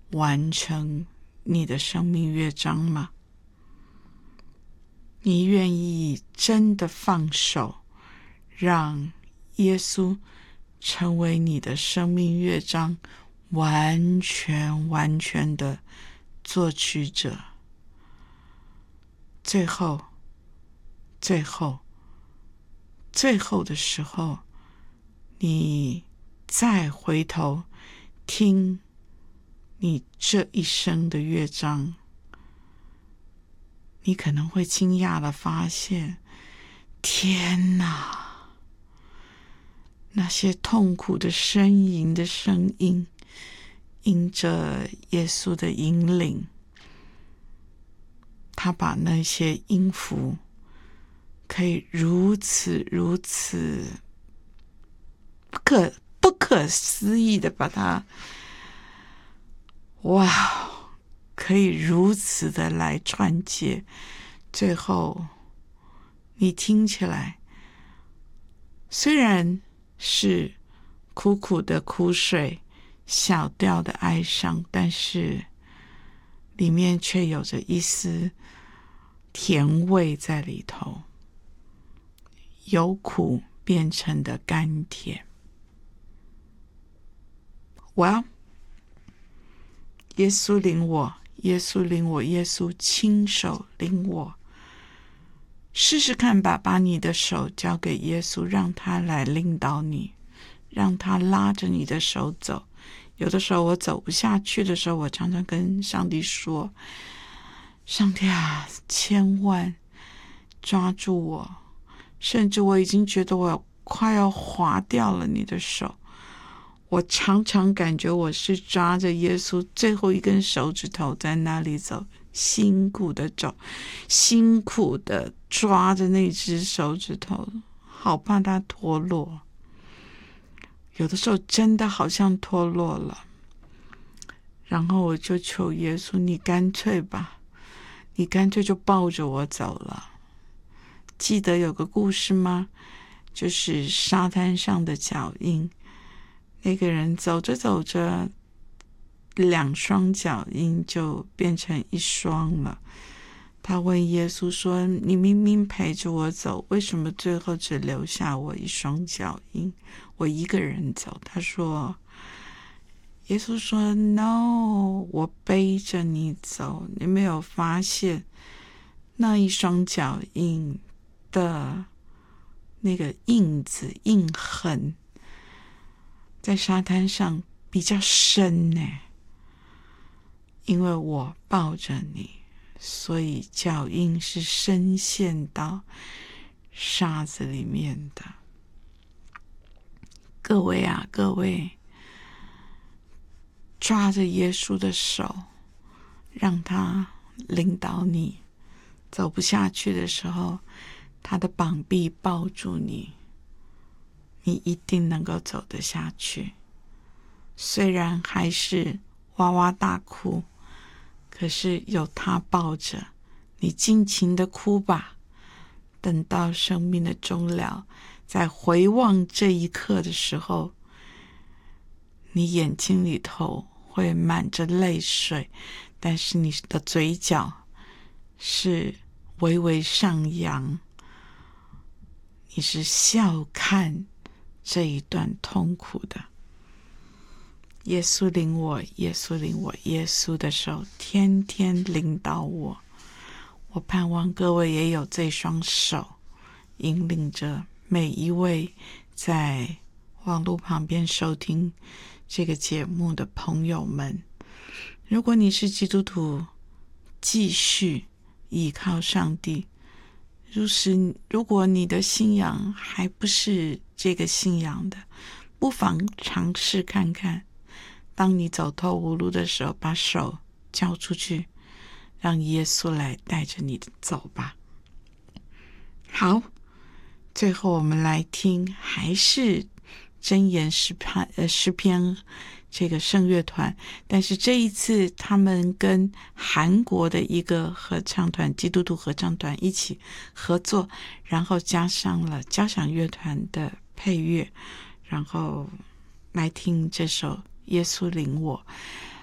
完成你的生命乐章吗？你愿意真的放手，让耶稣成为你的生命乐章完全的作曲者？最后的时候，你再回头听你这一生的乐章，你可能会惊讶地发现，天哪，那些痛苦的呻吟的声音，因着耶稣的引领，他把那些音符可以如此不可思议的把它，可以如此的来串接，最后你听起来虽然是苦苦的苦水，小调的哀伤，但是里面却有着一丝甜味在里头，由苦变成的甘甜。耶稣领我，耶稣亲手领我。试试看吧，把你的手交给耶稣，让他来领导你，让他拉着你的手走。有的时候我走不下去的时候，我常常跟上帝说，上帝啊，千万抓住我，甚至我已经觉得我快要滑掉了你的手。我常常感觉我是抓着耶稣最后一根手指头在那里走，辛苦的走，辛苦的抓着那只手指头，好怕它脱落。有的时候真的好像脱落了，然后我就求耶稣，你干脆吧，你干脆就抱着我走了。记得有个故事吗？就是沙滩上的脚印，那个人走着走着，2双脚印就变成1双了。他问耶稣说，你明明陪着我走，为什么最后只留下我1双脚印，我一个人走？耶稣说 No， 我背着你走，你没有发现那1双脚印的那个印子印痕在沙滩上比较深呢？因为我抱着你，所以脚印是深陷到沙子里面的。各位啊，各位，抓着耶稣的手，让他领导你。走不下去的时候，他的膀臂抱住你，你一定能够走得下去。虽然还是哇哇大哭，可是有他抱着，你尽情的哭吧。等到生命的终了，在回望这一刻的时候，你眼睛里头会满着泪水，但是你的嘴角是微微上扬，你是笑看这一段痛苦的。耶稣领我，耶稣领我，耶稣的手天天领导我。我盼望各位也有这双手，引领着每一位在网络旁边收听这个节目的朋友们。如果你是基督徒，继续依靠上帝。如果你的信仰还不是这个信仰的，不妨尝试看看。当你走投无路的时候，把手交出去，让耶稣来带着你走吧。好，最后我们来听，还是箴言诗篇这个圣乐团，但是这一次他们跟韩国的一个合唱团，基督徒合唱团一起合作，然后加上了交响乐团的配乐，然后来听这首耶稣领我。